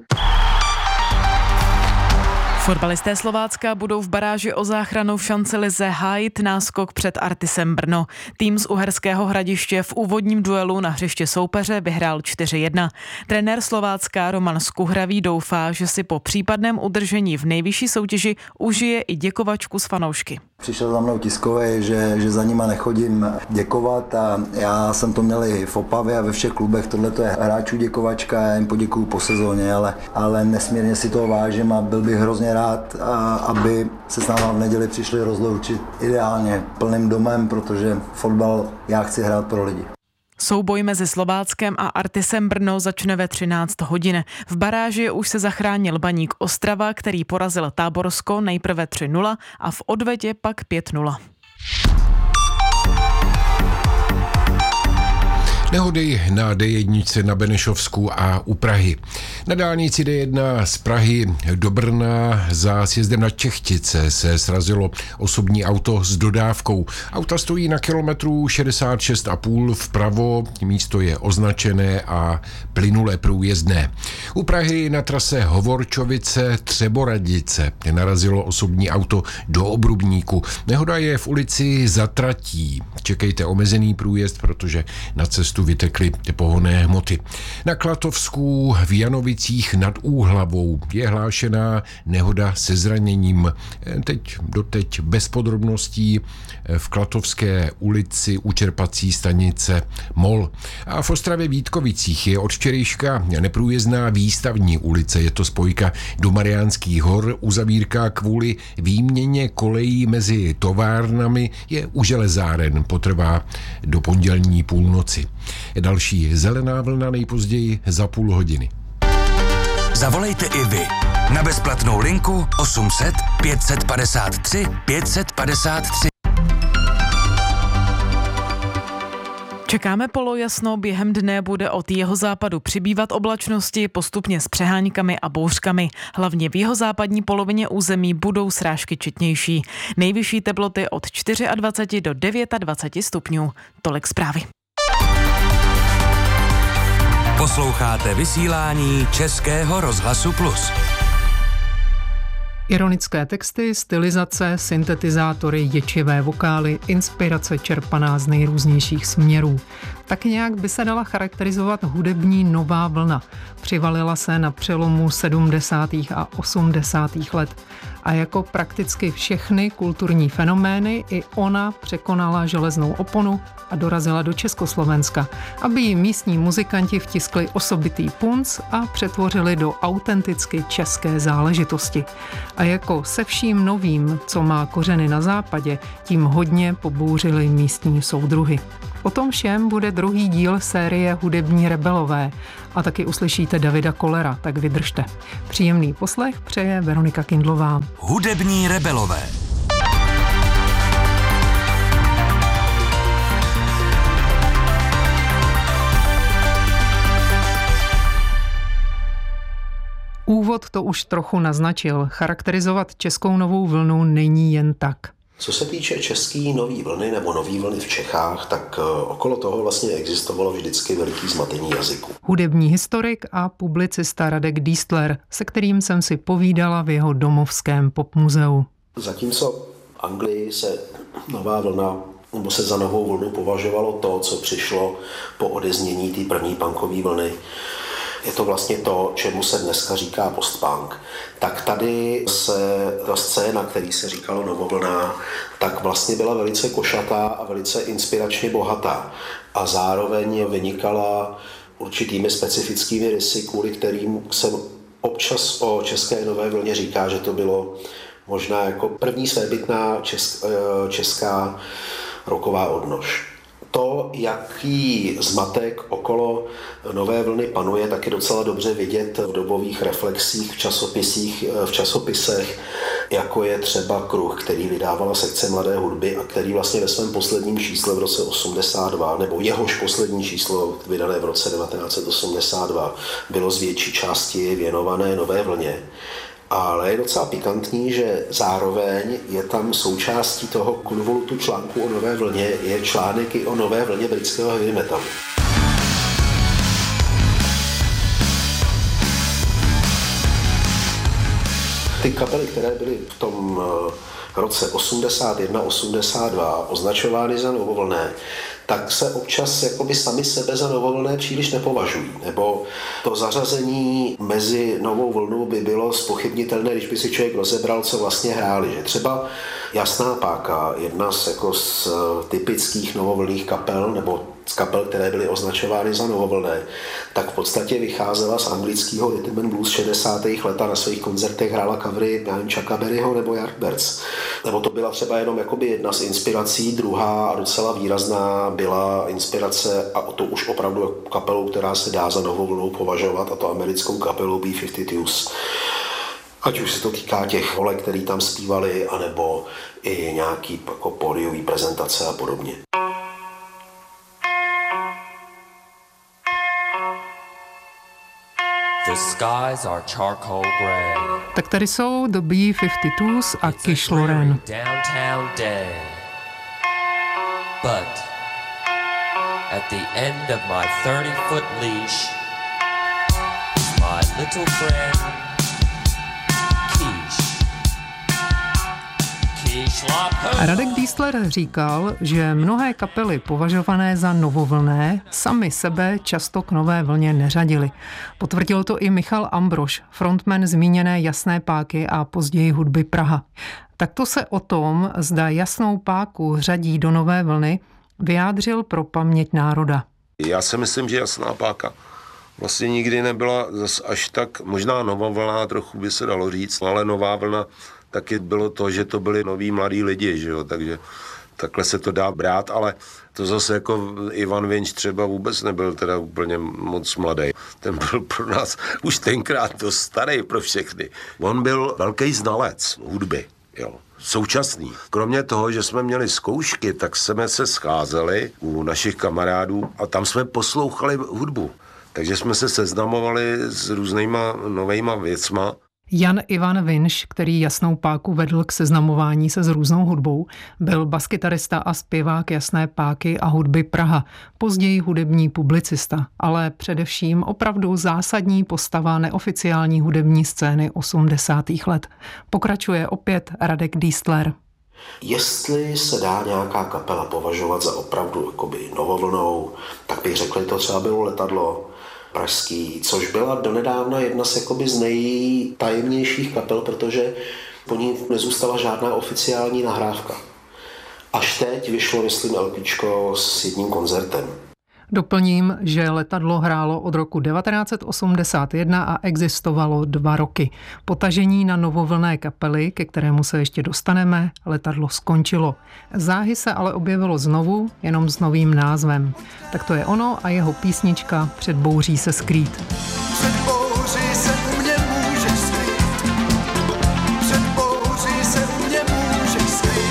Fotbalisté Slovácka budou v baráži o záchranu v šancelize hájit náskok před Artisem Brno. Tým z Uherského Hradiště v úvodním duelu na hřiště soupeře vyhrál čtyři jedna. Trenér Slovácka Roman Skuhravý doufá, že si po případném udržení v nejvyšší soutěži užije i děkovačku s fanoušky. Přišel za mnou tiskový, že, že za nima nechodím děkovat a já jsem to měl i v Opavě a ve všech klubech. Tohle to je hráčů děkovačka, já jim poděkuju po sezóně, ale, ale nesmírně si toho vážím a byl bych hrozně rád, a, aby se s náma v neděli přišli rozloučit ideálně plným domem, protože fotbal já chci hrát pro lidi. Souboj mezi Slováckem a Artisem Brno začne ve třináct hodin. V baráži už se zachránil Baník Ostrava, který porazil Táborsko nejprve tři nula a v odvetě pak pět nula. Nehody na D jedna na Benešovsku a u Prahy. Na dálnici D jedna z Prahy do Brna za sjezdem na Čechtice se srazilo osobní auto s dodávkou. Auta stojí na kilometru šedesát šest a půl vpravo, místo je označené a plynule průjezdné. U Prahy na trase Hovorčovice Třeboradice narazilo osobní auto do obrubníku. Nehoda je v ulici Za tratí. Čekejte omezený průjezd, protože na cestu mostu vytekly pohonné hmoty. Na Klatovsku v Janovicích nad Úhlavou je hlášená nehoda se zraněním. Teď doteď bez podrobností v Klatovské ulici u čerpací stanice Mol. A v Ostravě Vítkovicích je od včerejška neprůjezdná Výstavní ulice. Je to spojka do Mariánských hor. Uzavírka kvůli výměně kolejí mezi továrnami je u železáren. Potrvá do pondělní půlnoci. Další zelená vlna nejpozději za půl hodiny. Zavolejte i vy na bezplatnou linku osm set pět set padesát tři pět set padesát tři. Čekáme polojasno, během dne bude od jihozápadu přibývat oblačnosti, postupně s přeháňkami a bouřkami. Hlavně v jihozápadní polovině území budou srážky četnější. Nejvyšší teploty od dvacet čtyři do dvacet devět stupňů. Tolik zprávy. Posloucháte vysílání Českého rozhlasu Plus. Ironické texty, stylizace, syntetizátory, ječivé vokály, inspirace čerpaná z nejrůznějších směrů. Tak nějak by se dala charakterizovat hudební nová vlna. Přivalila se na přelomu sedmdesátých a osmdesátých let. A jako prakticky všechny kulturní fenomény i ona překonala železnou oponu a dorazila do Československa, aby jí místní muzikanti vtiskli osobitý punc a přetvořili do autenticky české záležitosti. A jako se vším novým, co má kořeny na západě, tím hodně pobouřili místní soudruhy. O tom všem bude druhý díl série Hudební rebelové a taky uslyšíte Davida Kollera, tak vydržte. Příjemný poslech přeje Veronika Kindlová. Hudební rebelové. Úvod to už trochu naznačil. Charakterizovat českou novou vlnu není jen tak. Co se týče české nový vlny nebo nový vlny v Čechách, tak okolo toho vlastně existovalo vždycky veliký zmatení jazyku. Hudební historik a publicista Radek Dístler, se kterým jsem si povídala v jeho domovském popmuzeu. Zatímco v Anglii se nová vlna nebo se za novou vlnu považovalo to, co přišlo po odeznění té první punkové vlny, je to vlastně to, čemu se dneska říká postpunk. Tak tady se ta scéna, který se říkalo novovlná, tak vlastně byla velice košatá a velice inspiračně bohatá. A zároveň vynikala určitými specifickými rysy, kvůli kterým se občas o české nové vlně říká, že to bylo možná jako první svébytná česk, česká rocková odnož. To, jaký zmatek okolo nové vlny panuje, tak je docela dobře vidět v dobových reflexích, v časopisích, v časopisech, jako je třeba Kruh, který vydávala sekce mladé hudby a který vlastně ve svém posledním čísle v roce osmdesát dva, nebo jehož poslední číslo vydané v roce devatenáct set osmdesát dva, bylo z větší části věnované nové vlně. Ale je docela pikantní, že zároveň je tam součástí toho konvolutu článku o nové vlně je článek i o nové vlně britského heavy metalu. Ty kapely, které byly v tom roce osmdesát jedna osmdesát dva označovány za novovlné, tak se občas jakoby sami sebe za novovlné příliš nepovažují. Nebo to zařazení mezi novou vlnu by bylo zpochybnitelné, když by si člověk rozebral, co vlastně hráli. Že třeba Jasná páka, jedna z, jako z typických novovlných kapel, nebo z kapel, které byly označovány za novovlné, tak v podstatě vycházela z anglického rhythm and blues šedesátých let a na svých koncertech hrála covery Chucka Berryho nebo Yardbirds. Nebo to byla třeba jenom jakoby jedna z inspirací, druhá a docela výrazná byla inspirace, a to už opravdu kapelou, která se dá za novou vlnou považovat, a to americkou kapelou B padesát Deuce. Ať už se to týká těch volek, který tam zpívali, anebo i nějaký jako pódiový prezentace a podobně. The skies are charcoal gray. Tak tady jsou The B padesát Deuce a Kish Loren. Downtown day. But at the end of my thirty-foot leash, my little friend Kish. Radek Diesler říkal, že mnohé kapely považované za novovlnné sami sebe často k nové vlně neřadili. Potvrdil to i Michal Ambrož, frontman zmíněné Jasné páky a později Hudby Praha. Takto se o tom, zda Jasnou páku řadí do nové vlny, vyjádřil pro Paměť národa. Já si myslím, že Jasná páka vlastně nikdy nebyla zas až tak, možná nová vlna, trochu by se dalo říct, ale nová vlna taky bylo to, že to byli noví mladí lidi, že jo, takže takhle se to dá brát, ale to zase jako Ivan Vinč třeba vůbec nebyl teda úplně moc mladý. Ten byl pro nás už tenkrát dost starý pro všechny. On byl velký znalec hudby, jo. Současný. Kromě toho, že jsme měli zkoušky, tak jsme se scházeli u našich kamarádů a tam jsme poslouchali hudbu. Takže jsme se seznamovali s různýma novejma věcma. Jan Ivan Vinš, který Jasnou páku vedl k seznamování se s různou hudbou, byl baskytarista a zpěvák Jasné páky a Hudby Praha, později hudební publicista, ale především opravdu zásadní postava neoficiální hudební scény osmdesátých let. Pokračuje opět Radek Diesler. Jestli se dá nějaká kapela považovat za opravdu jakoby novovlnou, tak bych řekl, že to třeba bylo Letadlo pražský, což byla donedávna jedna z, jakoby, z nejtajemnějších kapel, protože po ní nezůstala žádná oficiální nahrávka. Až teď vyšlo, myslím, LPčko s jedním koncertem. Doplním, že Letadlo hrálo od roku devatenáct set osmdesát jedna a existovalo dva roky. Po tažení na novovlnné kapely, ke kterému se ještě dostaneme, Letadlo skončilo. Záhy se ale objevilo znovu, jenom s novým názvem. Tak to je ono a jeho písnička Před bouří se skrýt. Před bouří se u mě můžeš skrýt. Před bouří se u mě můžeš skrýt.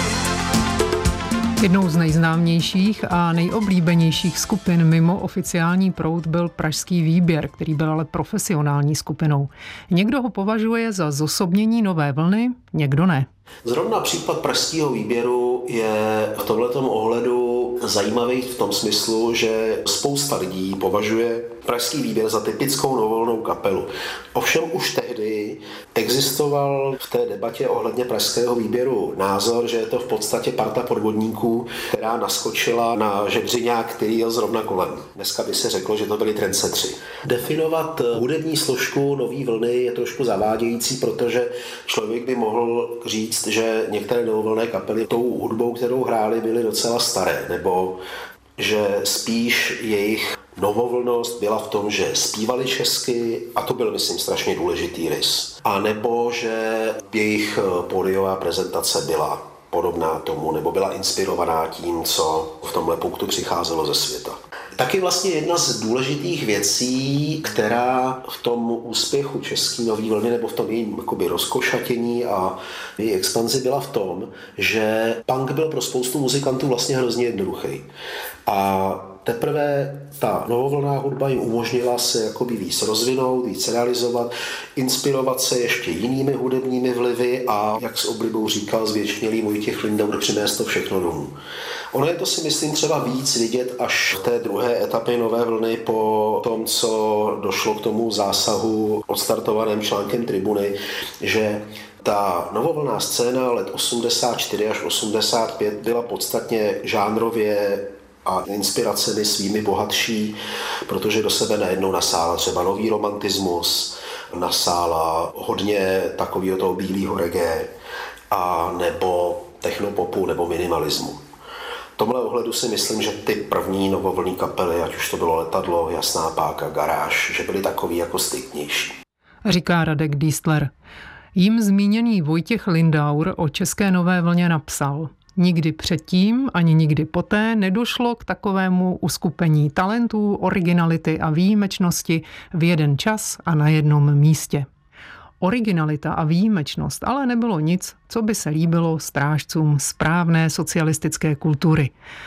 Jednou z nejznámějších a nejoblíbenějších skupin mimo oficiální proud byl Pražský výběr, který byl ale profesionální skupinou. Někdo ho považuje za zosobnění nové vlny, někdo ne. Zrovna případ Pražského výběru je v tomhletom ohledu zajímavý v tom smyslu, že spousta lidí považuje Pražský výběr za typickou novovolnou kapelu. Ovšem už tehdy existoval v té debatě ohledně Pražského výběru názor, že je to v podstatě parta podvodníků, která naskočila na žebřiňák, který jel zrovna kolem. Dneska by se řeklo, že to byli trendsetři. Definovat hudební složku nový vlny je trošku zavádějící, protože člověk by mohl říct, že některé novovolné kapely tou hudbou, kterou hrály, byly docela staré, nebo že spíš jejich novovlnost byla v tom, že zpívali česky, a to byl, myslím, strašně důležitý rys. A nebo že jejich pódiová prezentace byla podobná tomu, nebo byla inspirovaná tím, co v tomhle punktu přicházelo ze světa. Taky vlastně jedna z důležitých věcí, která v tom úspěchu české nový vlny nebo v tom jejím jakoby rozkošatění a její expanzi byla v tom, že punk byl pro spoustu muzikantů vlastně hrozně jednoduchý. A teprve ta novovlná hudba jim umožnila se jakoby víc rozvinout, víc realizovat, inspirovat se ještě jinými hudebními vlivy a, jak s oblibou říkal zvěčnělý Vojtěch Lindauer, přinést to všechno domů. Ono je to, si myslím, třeba víc vidět až v té druhé etapě nové vlny po tom, co došlo k tomu zásahu odstartovaném článkem Tribuny, že ta novovlná scéna let osmdesát čtyři až osmdesát pět byla podstatně žánrově a inspiracemi svými bohatší, protože do sebe najednou nasála třeba nový romantismus, nasála hodně takového toho bílého reggae a nebo technopopu nebo minimalismu. V tomhle ohledu si myslím, že ty první novovlnné kapely, ať už to bylo Letadlo, Jasná páka, Garáž, že byly takový jako striktnější. Říká Radek Diesler. Jím zmíněný Vojtěch Lindauer o české nové vlně napsal: Nikdy předtím, ani nikdy poté nedošlo k takovému uskupení talentů, originality a výjimečnosti v jeden čas a na jednom místě. Originalita a výjimečnost ale nebylo nic, co by se líbilo strážcům správné socialistické kultury.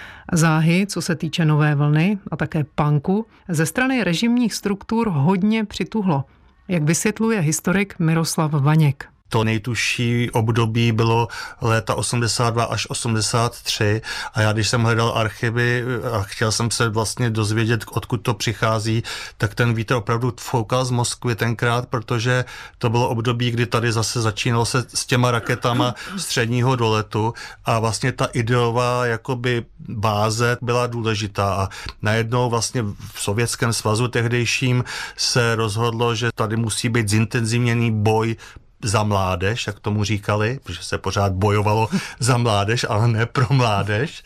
Záhy, co se týče nové vlny a také punku, ze strany režimních struktur hodně přituhlo, jak vysvětluje historik Miroslav Vaněk. To nejtužší období bylo léta osmdesát dva až osmdesát tři a já, když jsem hledal archivy a chtěl jsem se vlastně dozvědět, odkud to přichází, tak ten vítr opravdu foukal z Moskvy tenkrát, protože to bylo období, kdy tady zase začínalo se s těma raketama středního doletu a vlastně ta ideová jakoby báze byla důležitá a najednou vlastně v Sovětském svazu tehdejším se rozhodlo, že tady musí být zintenzivněný boj za mládež, jak tomu říkali, protože se pořád bojovalo za mládež, ale ne pro mládež.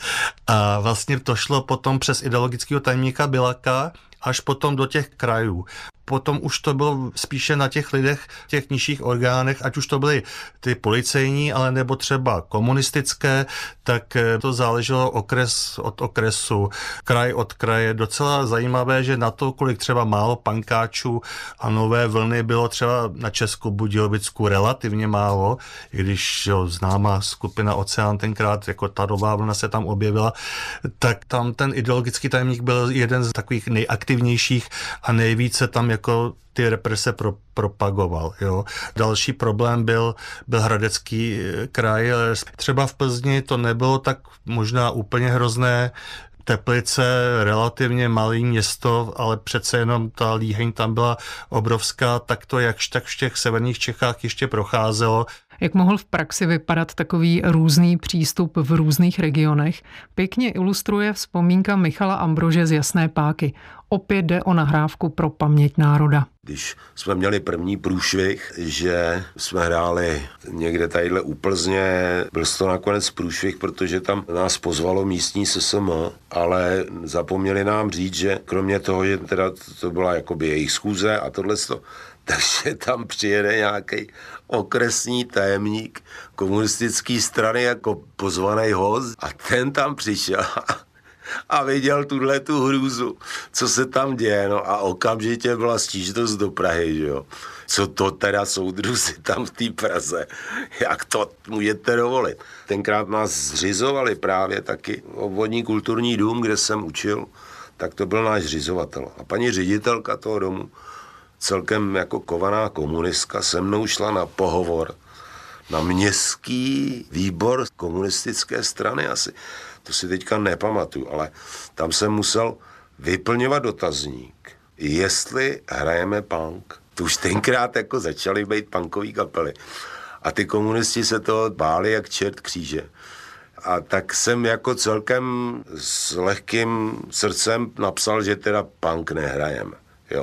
A vlastně to šlo potom přes ideologického tajemníka Biľaka až potom do těch krajů. Potom už to bylo spíše na těch lidech, těch nižších orgánech, ať už to byly ty policejní, ale nebo třeba komunistické, tak to záleželo okres od okresu, kraj od kraje. Docela zajímavé, že na to, kolik třeba málo pankáčů a nové vlny bylo třeba na Česku Budějovicku relativně málo, i když jo, známá skupina Oceán tenkrát, jako ta nová vlna se tam objevila, tak tam ten ideologický tajemník byl jeden z takových nejaktivnějších a nejvíce tam jako ty represe pro, propagoval. Jo. Další problém byl, byl Hradecký kraj. Třeba v Plzni to nebylo tak možná úplně hrozné. Teplice, relativně malé město, ale přece jenom ta líheň tam byla obrovská, tak to jakž tak v těch severních Čechách ještě procházelo. Jak mohl v praxi vypadat takový různý přístup v různých regionech, pěkně ilustruje vzpomínka Michala Ambrože z Jasné Páky. Opět jde o nahrávku pro paměť národa. Když jsme měli první průšvih, že jsme hráli někde tadyhle u Plzně, byl to nakonec průšvih, protože tam nás pozvalo místní S S M, ale zapomněli nám říct, že kromě toho, že teda to byla jakoby jejich schůze a tohleto, takže tam přijede nějaký okresní tajemník komunistické strany jako pozvaný host a ten tam přišel a viděl tuhle tu hrůzu, co se tam děje, no a okamžitě byla stížnost do Prahy, že jo. Co to teda soudruzi tam v té Praze, jak to můžete dovolit. Tenkrát nás zřizovali právě taky obvodní kulturní dům, kde jsem učil, tak to byl náš zřizovatel. A paní ředitelka toho domu, celkem jako kovaná komunistka, se mnou šla na pohovor na městský výbor komunistické strany asi. To si teďka nepamatuju, ale tam jsem musel vyplňovat dotazník, jestli hrajeme punk. To už tenkrát jako začaly být punkový kapely. A ty komunisti se toho báli jak čert kříže. A tak jsem jako celkem s lehkým srdcem napsal, že teda punk nehrajeme. Jo.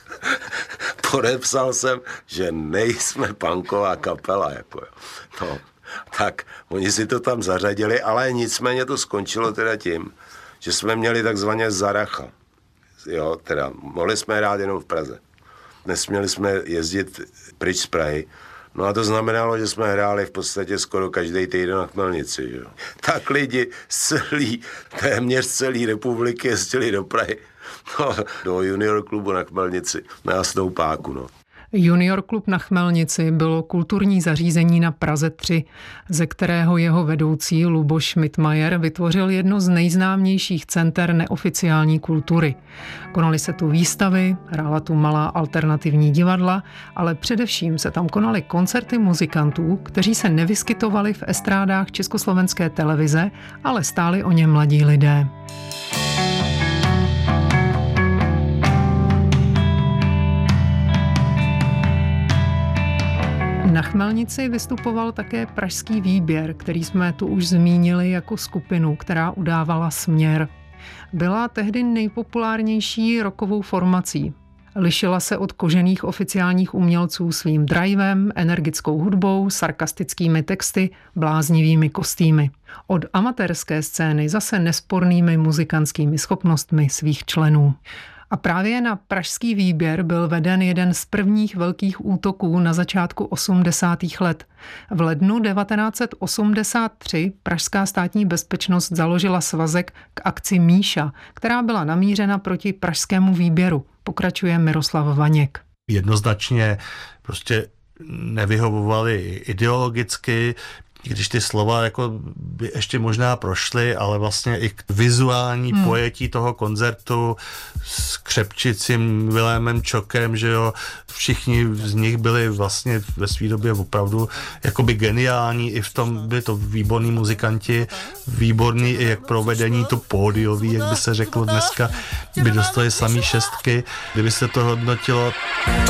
Podepsal jsem, že nejsme punková kapela. Jako jo. No. Tak oni si to tam zařadili, ale nicméně to skončilo teda tím, že jsme měli takzvaně zaracha. Jo, teda mohli jsme hrát jenom v Praze. Nesměli jsme jezdit pryč z Prahy. No a to znamenalo, že jsme hráli v podstatě skoro každý týden na Chmelnici. Jo. Tak lidi z celý, téměř celé republiky jezdili do Prahy. No, do junior klubu na Chmelnici, na Jasnou Páku, no. Junior klub na Chmelnici bylo kulturní zařízení na Praze tři, ze kterého jeho vedoucí Luboš Schmidtmajer vytvořil jedno z nejznámějších center neoficiální kultury. Konaly se tu výstavy, hrála tu malá alternativní divadla, ale především se tam konaly koncerty muzikantů, kteří se nevyskytovali v estrádách československé televize, ale stáli o ně mladí lidé. Na Chmelnici vystupoval také Pražský výběr, který jsme tu už zmínili jako skupinu, která udávala směr. Byla tehdy nejpopulárnější rockovou formací. Lišila se od kožených oficiálních umělců svým drivem, energickou hudbou, sarkastickými texty, bláznivými kostýmy. Od amatérské scény zase nespornými muzikantskými schopnostmi svých členů. A právě na Pražský výběr byl veden jeden z prvních velkých útoků na začátku osmdesátých let. V lednu devatenáct set osmdesát tři pražská státní bezpečnost založila svazek k akci Míša, která byla namířena proti Pražskému výběru. Pokračuje Miroslav Vaněk. Jednoznačně prostě nevyhovovali ideologicky, když ty slova jako by ještě možná prošly, ale vlastně i k vizuální hmm. pojetí toho koncertu s Křepčicím, Vilémem Čokem, že jo, všichni z nich byli vlastně ve své době opravdu jakoby geniální, i v tom byli to výborní muzikanti, výborný i jak provedení to pódiový, jak by se řeklo dneska, by dostali samý šestky, kdyby se to hodnotilo.